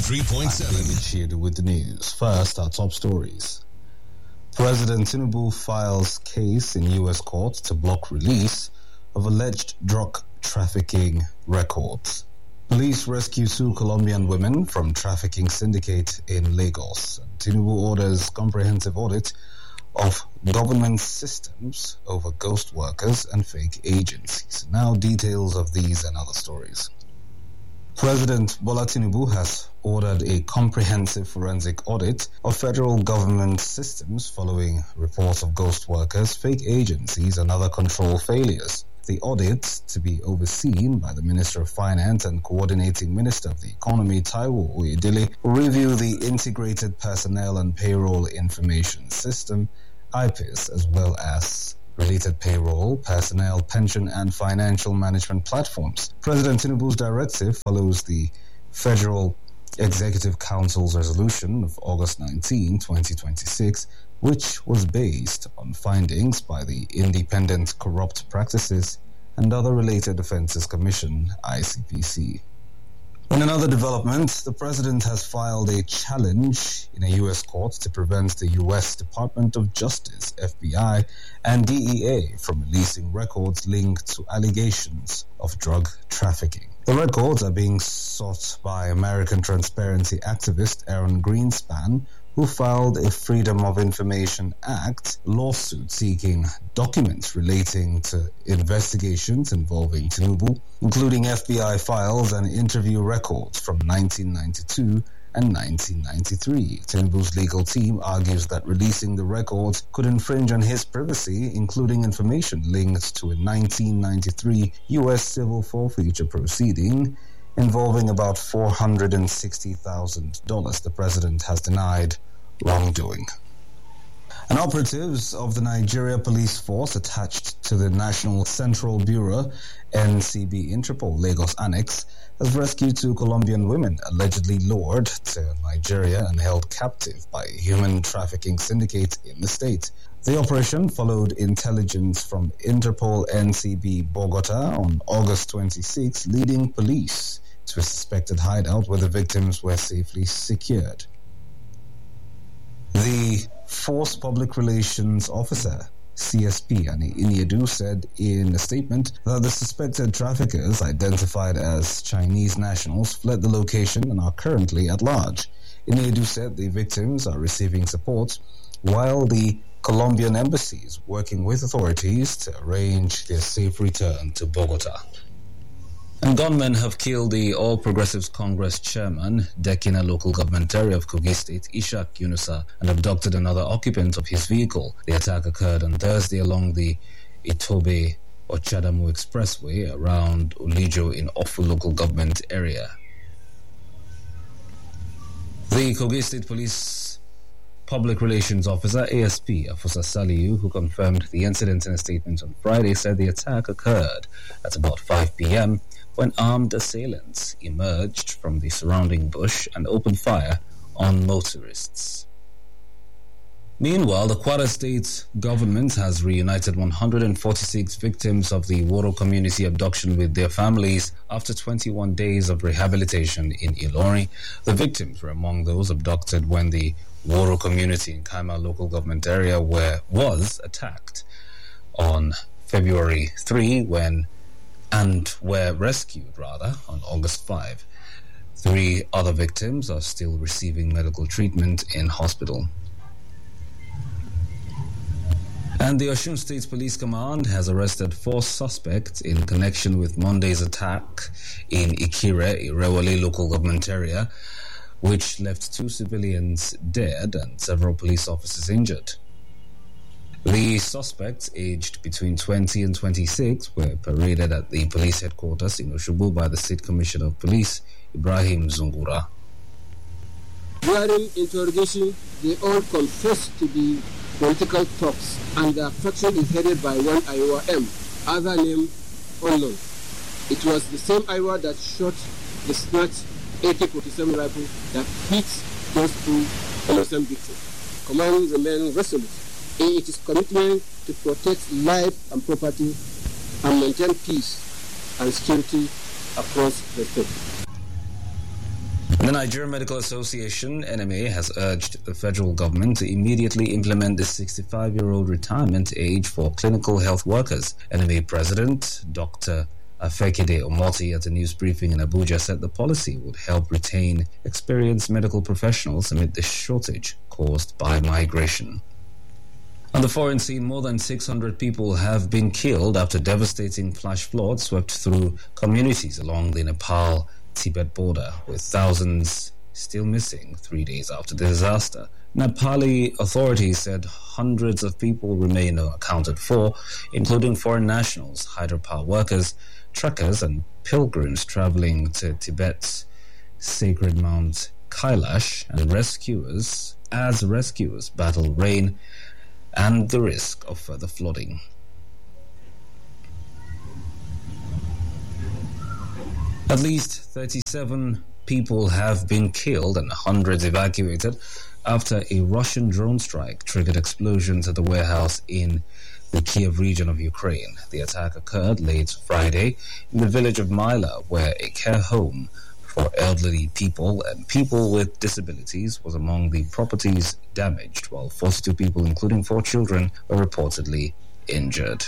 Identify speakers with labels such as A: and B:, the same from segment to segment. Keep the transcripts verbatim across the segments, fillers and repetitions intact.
A: ninety-three point seven.
B: David with the news. First, our top stories. President Tinubu files case in U S court to block release of alleged drug trafficking records. Police rescue two Colombian women from trafficking syndicate in Lagos. Tinubu orders comprehensive audit of government systems over ghost workers and fake agencies. Now details of these and other stories. President Bola Tinubu has ordered a comprehensive forensic audit of federal government systems following reports of ghost workers, fake agencies, and other control failures. The audit, to be overseen by the Minister of Finance and Coordinating Minister of the Economy, Taiwo Oyedele, will review the Integrated Personnel and Payroll Information System, I P I S, as well as related payroll, personnel, pension, and financial management platforms. President Tinubu's directive follows the Federal Executive Council's resolution of August nineteenth, twenty twenty-six, which was based on findings by the Independent Corrupt Practices and Other Related Offences Commission, I C P C. In another development, the president has filed a challenge in a U S court to prevent the U S Department of Justice, F B I, and D E A from releasing records linked to allegations of drug trafficking. The records are being sought by American transparency activist Aaron Greenspan, who filed a Freedom of Information Act lawsuit seeking documents relating to investigations involving Tinubu, including F B I files and interview records from nineteen ninety-two and nineteen ninety-three. Tinubu's legal team argues that releasing the records could infringe on his privacy, including information linked to a nineteen ninety-three U S civil forfeiture proceeding involving about four hundred sixty thousand dollars. The president has denied wrongdoing. And operatives of the Nigeria Police Force attached to the National Central Bureau, N C B Interpol Lagos Annex, has rescued two Colombian women allegedly lured to Nigeria and held captive by a human trafficking syndicate in the state. The operation followed intelligence from Interpol N C B Bogota on August twenty-sixth, leading police to a suspected hideout where the victims were safely secured. The Force Public Relations Officer, C S P Ani Iniedu, said in a statement that the suspected traffickers, identified as Chinese nationals, fled the location and are currently at large. Iniedu said the victims are receiving support while the Colombian embassy is working with authorities to arrange their safe return to Bogota. And gunmen have killed the All Progressives Congress chairman, Dekina local government area of Kogi State, Ishak Yunusa, and abducted another occupant of his vehicle. The attack occurred on Thursday along the Itobe Ochadamu Expressway around Ulijo in Ofu local government area. The Kogi State Police Public Relations Officer, A S P Afusa Saliu, who confirmed the incident in a statement on Friday, said the attack occurred at about five p.m. when armed assailants emerged from the surrounding bush and opened fire on motorists. Meanwhile, the Kwara State government has reunited one hundred forty-six victims of the Woro community abduction with their families after twenty-one days of rehabilitation in Ilori. The victims were among those abducted when the Woro community in Kaima local government area were, was attacked on February third when and were rescued, rather, on August fifth. Three other victims are still receiving medical treatment in hospital. And the Osun State Police Command has arrested four suspects in connection with Monday's attack in Ikire, Irewale local government area, which left two civilians dead and several police officers injured. The suspects, aged between twenty and twenty-six, were paraded at the police headquarters in Oshobo by the State Commissioner of Police, Ibrahim Zungura.
C: During interrogation, they all confessed to be political talks, and the faction is headed by one Iowa M, other name unknown. It was the same Iowa that shot the snatched A K forty-seven rifle that hit those two innocent victims. Command remains resolute in its commitment to protect life and property and maintain peace and security across the state.
B: The Nigerian Medical Association, N M A, has urged the federal government to immediately implement the sixty-five-year-old retirement age for clinical health workers. N M A President Doctor Afekide Omoti at a news briefing in Abuja said the policy would help retain experienced medical professionals amid the shortage caused by migration. On the foreign scene, more than six hundred people have been killed after devastating flash floods swept through communities along the Nepal-Tibet border, with thousands still missing three days after the disaster. Nepali authorities said hundreds of people remain unaccounted for, including foreign nationals, hydropower workers, truckers, and pilgrims traveling to Tibet's sacred Mount Kailash, and rescuers, as rescuers battle rain and the risk of further flooding. At least thirty-seven people have been killed and hundreds evacuated after a Russian drone strike triggered explosions at the warehouse in the Kiev region of Ukraine. The attack occurred late Friday in the village of Myla, where a care home for elderly people and people with disabilities was among the properties damaged, while forty-two people, including four children, were reportedly injured.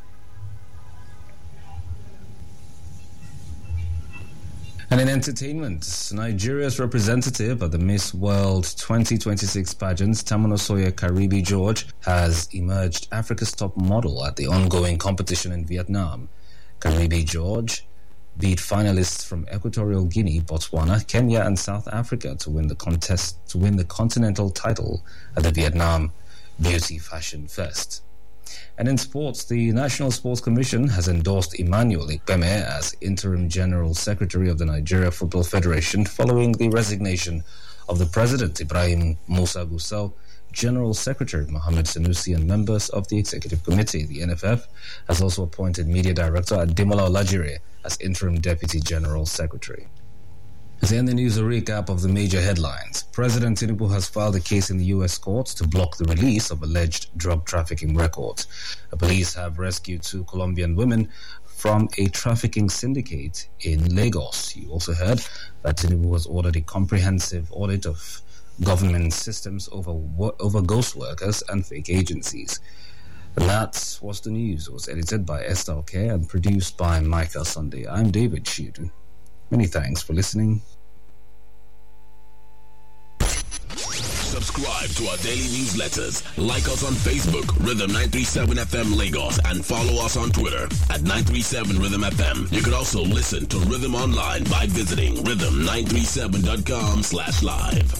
B: And in entertainment, Nigeria's representative at the Miss World twenty twenty-six pageant, Tamonosoye Karibi George, has emerged Africa's top model at the ongoing competition in Vietnam. Karibi George beat finalists from Equatorial Guinea, Botswana, Kenya, and South Africa to win the contest to win the continental title at the Vietnam Beauty Fashion Fest. And in sports, the National Sports Commission has endorsed Emmanuel Ikpeme as Interim General Secretary of the Nigeria Football Federation following the resignation of the President, Ibrahim Musa Gusau, General Secretary Mohamed Sanusi, and members of the Executive Committee. The N F F has also appointed Media Director Ademola Olajire as Interim Deputy General Secretary. In the news, a recap of the major headlines. President Tinubu has filed a case in the U S courts to block the release of alleged drug trafficking records. The police have rescued two Colombian women from a trafficking syndicate in Lagos. You also heard that Tinubu has ordered a comprehensive audit of government systems over over ghost workers and fake agencies. And that was the news. It was edited by Esther Oke and produced by Michael Sunday. I'm David Shudu. Many thanks for listening.
A: Subscribe to our daily newsletters. Like us on Facebook, Rhythm nine three seven F M Lagos, and follow us on Twitter at nine three seven Rhythm F M. You can also listen to Rhythm online by visiting rhythm nine three seven dot com slash live.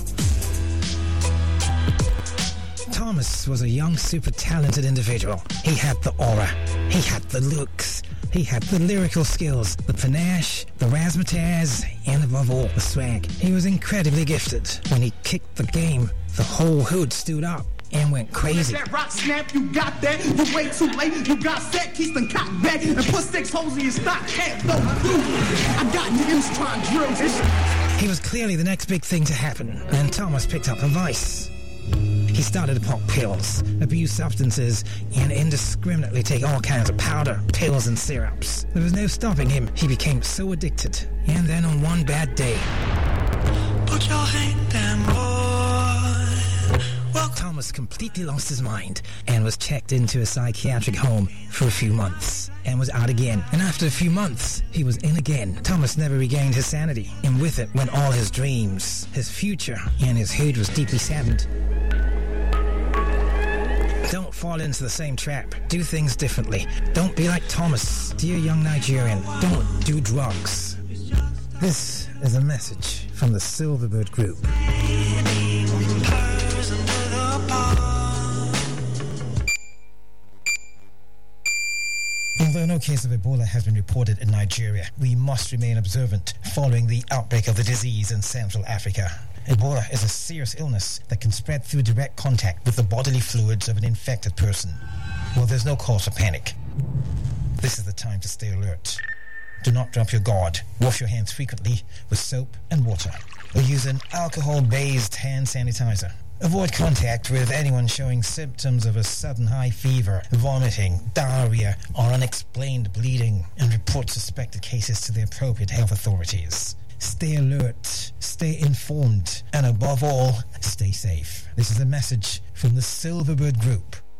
D: Thomas was a young, super talented individual. He had the aura. He had the looks. He had the lyrical skills, the panache, the razzmatazz, and above all, the swag. He was incredibly gifted. When he kicked the game, the whole hood stood up and went crazy.
E: That rock snap, you got that. You way too late. You got set. Keystone cock back and put six holes in your stock. Had no clue. I got niggas trying to drill this.
D: He was clearly the next big thing to happen, and Thomas picked up a vice. He started to pop pills, abuse substances, and indiscriminately take all kinds of powder, pills, and syrups. There was no stopping him. He became so addicted. And then on one bad day, put your hand down, boy. Well, Thomas completely lost his mind and was checked into a psychiatric home for a few months and was out again. And after a few months, he was in again. Thomas never regained his sanity, and with it went all his dreams, his future, and his hood was deeply saddened. Don't fall into the same trap. Do things differently. Don't be like Thomas. Dear young Nigerian, don't do drugs. This is a message from the Silverbird Group. Although no case of Ebola has been reported in Nigeria, we must remain observant following the outbreak of the disease in Central Africa. Ebola is a serious illness that can spread through direct contact with the bodily fluids of an infected person. Well, there's no cause for panic. This is the time to stay alert. Do not drop your guard. Wash your hands frequently with soap and water, or use an alcohol-based hand sanitizer. Avoid contact with anyone showing symptoms of a sudden high fever, vomiting, diarrhea, or unexplained bleeding, and report suspected cases to the appropriate health authorities. Stay alert. stay informed, and above all, stay safe. This is a message from the Silverbird Group.